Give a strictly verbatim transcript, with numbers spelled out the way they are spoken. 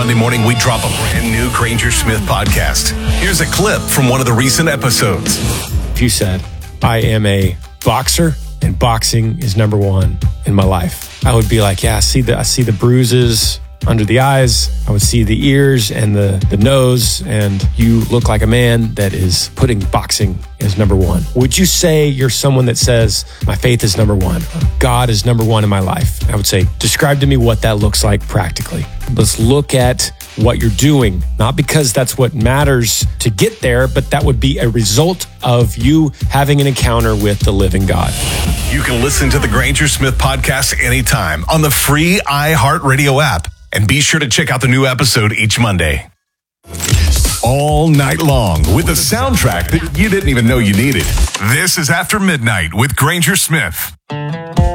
Monday morning, we drop a brand new Granger Smith podcast. Here's a clip from one of the recent episodes. If you said, I am a boxer and boxing is number one in my life, I would be like, yeah, I see the, I see the bruises under the eyes. I would see the ears and the, the nose, and you look like a man that is putting boxing as number one. Would you say you're someone that says, my faith is number one, or God is number one in my life? I would say, describe to me what that looks like practically. Let's look at what you're doing, not because that's what matters to get there, but that would be a result of you having an encounter with the living God. You can listen to the Granger Smith podcast anytime on the free iHeartRadio app. And be sure to check out the new episode each Monday. All night long with the soundtrack that you didn't even know you needed. This is After Midnight with Granger Smith.